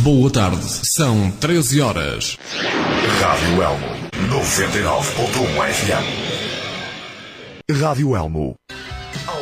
Boa tarde, são 13 horas. Rádio Elmo, 99.1 FM. Rádio Elmo,